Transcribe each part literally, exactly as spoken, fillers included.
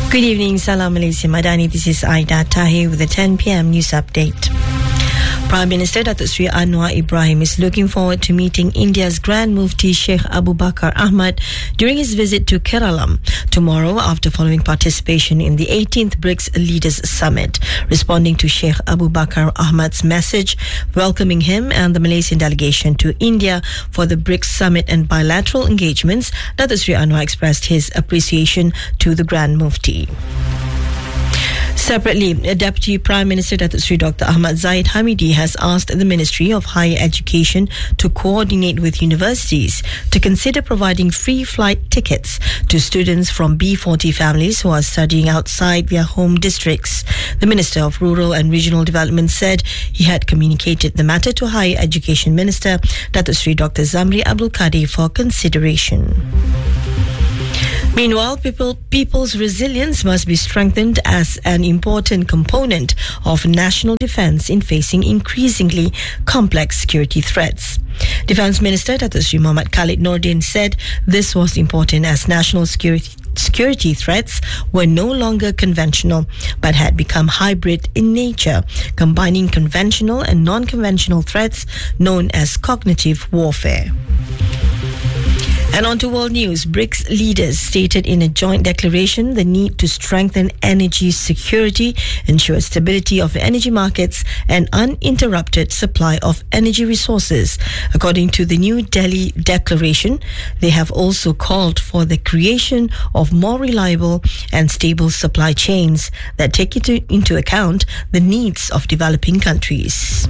Good evening, Salam Malaysia Madani. This is Aida Tahir with the ten p m news update. Prime Minister Datuk Seri Anwar Ibrahim is looking forward to meeting India's Grand Mufti Sheikh Abu Bakar Ahmad during his visit to Kerala tomorrow after following participation in the eighteenth BRICS Leaders Summit. Responding to Sheikh Abu Bakar Ahmad's message welcoming him and the Malaysian delegation to India for the BRICS Summit and bilateral engagements, Datuk Seri Anwar expressed his appreciation to the Grand Mufti. Separately, Deputy Prime Minister Datuk Seri Doctor Ahmad Zahid Hamidi has asked the Ministry of Higher Education to coordinate with universities to consider providing free flight tickets to students from B forty families who are studying outside their home districts. The Minister of Rural and Regional Development said he had communicated the matter to Higher Education Minister Datuk Seri Doctor Zamri Abdul Kadir for consideration. Meanwhile, people, people's resilience must be strengthened as an important component of national defence in facing increasingly complex security threats. Defence Minister Datuk Seri Mohammad Khalid Nordin said this was important as national security Security threats were no longer conventional but had become hybrid in nature, combining conventional and non-conventional threats known as cognitive warfare. And on to world news, BRICS leaders stated in a joint declaration the need to strengthen energy security, ensure stability of energy markets and uninterrupted supply of energy resources. According to the New Delhi Declaration, they have also called for the creation of more reliable and stable supply chains that take into, into account the needs of developing countries.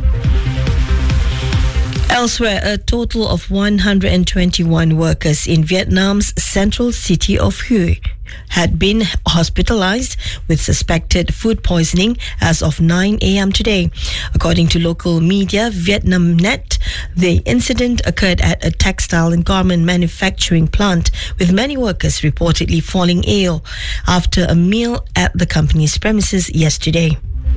Elsewhere, a total of one hundred twenty-one workers in Vietnam's central city of Hue had been hospitalized with suspected food poisoning as of nine a m today. According to local media, VietnamNet, the incident occurred at a textile and garment manufacturing plant, with many workers reportedly falling ill after a meal at the company's premises yesterday.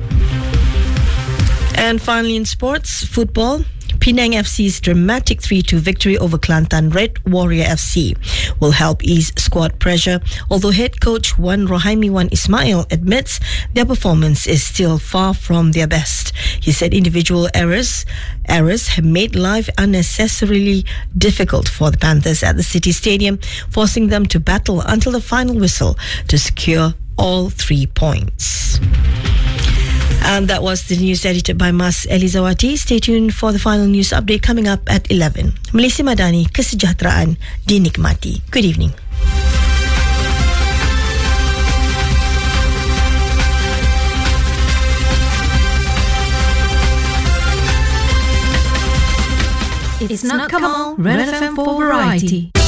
And finally in sports, football. Penang F C's dramatic three two victory over Kelantan Red Warrior F C will help ease squad pressure, although head coach Wan Rohaimi Wan Ismail admits their performance is still far from their best. He said individual errors errors have made life unnecessarily difficult for the Panthers at the City Stadium, forcing them to battle until the final whistle to secure all three points. And that was the news edited by Mas Elizawati. Stay tuned for the final news update coming up at eleven. Malaysia Madani, kesejahteraan dinikmati. Good evening. It's not Kamal, Red F M for Variety.